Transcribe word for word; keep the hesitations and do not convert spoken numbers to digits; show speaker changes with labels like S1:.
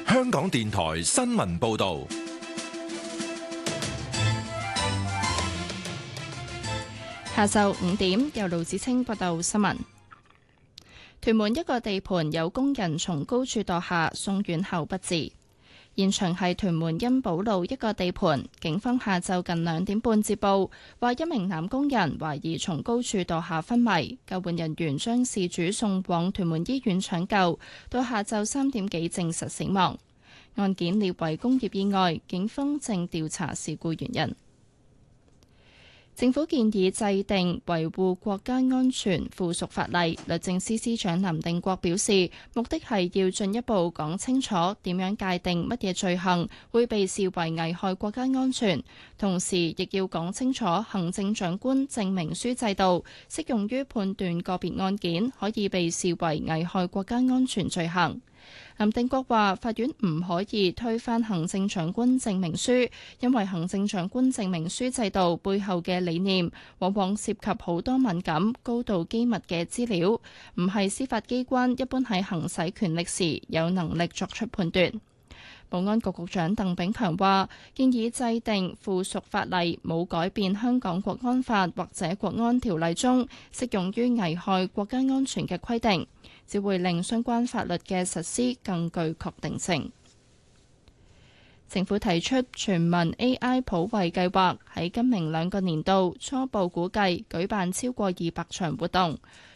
S1: 香港電台新聞報道。
S2: 下晝五點，由盧子清報道新聞。屯門一個地盤有工人從高處墮下，送院後不治。現場係屯門恩寶路一個地盤，警方下晝近兩點半接報，話一名男工人懷疑從高處墮下昏迷，救援人員將事主送往屯門醫院搶救，到下晝三點幾證實死亡。案件列為工業意外，警方正調查事故原因。政府建議制定維護國家安全附屬法例，律政司司長林定國表示，目的係要進一步講清楚點樣界定乜嘢罪行會被視為危害國家安全，同時亦要講清楚行政長官證明書制度適用於判斷個別案件可以被視為危害國家安全罪行。林定國話：法院唔可以推翻行政長官證明書，因為行政長官證明書制度背後嘅理念，往往涉及好多敏感、高度機密嘅資料，唔係司法機關一般喺行使權力時有能力作出判斷。保安局局長鄧炳強話：建議制定附屬法例，冇改變香港國安法或者國安條例中適用於危害國家安全嘅規定，只會令相關法律嘅實施更具確定性。政府提出全民 A I 普惠計劃，喺今明兩個年度初步估計舉辦超過二百場活動，